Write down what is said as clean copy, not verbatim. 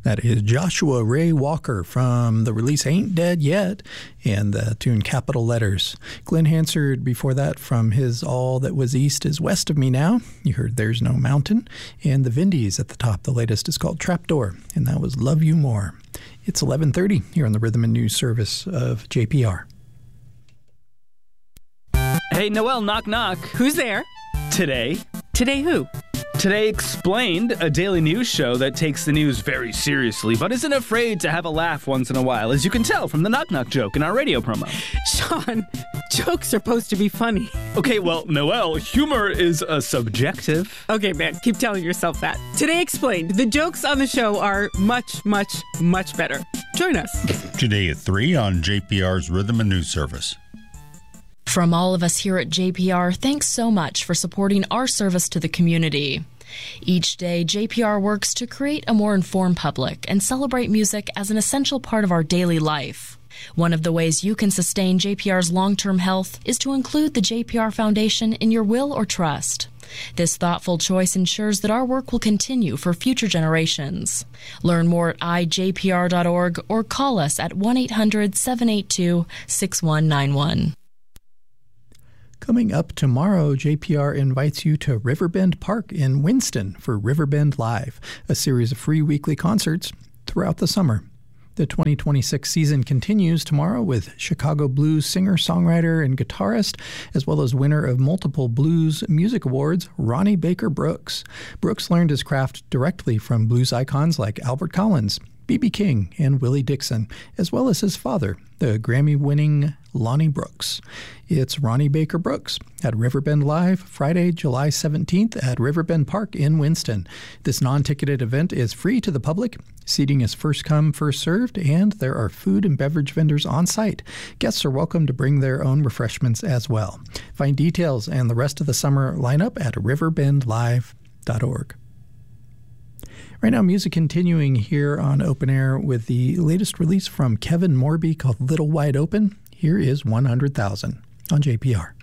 That is Joshua Ray Walker from the release Ain't Dead Yet and the tune Capital Letters. Glenn Hansard before that from his All That Was East Is West of Me Now. You heard There's No Mountain. And the Vindies at the top. The latest is called Trapdoor, and that was Love You More. It's 11:30 here on the Rhythm and News Service of JPR. Hey, Noel, knock, knock. Who's there? Today. Today who? Today Explained, a daily news show that takes the news very seriously, but isn't afraid to have a laugh once in a while, as you can tell from the knock-knock joke in our radio promo. Sean, jokes are supposed to be funny. Okay, well, Noel, humor is subjective. Okay, man, keep telling yourself that. Today Explained, the jokes on the show are much, much, much better. Join us. Today at 3 on JPR's Rhythm and News Service. From all of us here at JPR, thanks so much for supporting our service to the community. Each day, JPR works to create a more informed public and celebrate music as an essential part of our daily life. One of the ways you can sustain JPR's long-term health is to include the JPR Foundation in your will or trust. This thoughtful choice ensures that our work will continue for future generations. Learn more at ijpr.org or call us at 1-800-782-6191. Coming up tomorrow, JPR invites you to Riverbend Park in Winston for Riverbend Live, a series of free weekly concerts throughout the summer. The 2026 season continues tomorrow with Chicago blues singer, songwriter, and guitarist, as well as winner of multiple blues music awards, Ronnie Baker Brooks. Brooks learned his craft directly from blues icons like Albert Collins, B.B. King, and Willie Dixon, as well as his father, the Grammy-winning Lonnie Brooks. It's Ronnie Baker Brooks at Riverbend Live, Friday, July 17th at Riverbend Park in Winston. This non-ticketed event is free to the public. Seating is first come, first served, and there are food and beverage vendors on site. Guests are welcome to bring their own refreshments as well. Find details and the rest of the summer lineup at riverbendlive.org. Right now, music continuing here on Open Air with the latest release from Kevin Morby called Little Wide Open. Here is 100,000 on JPR.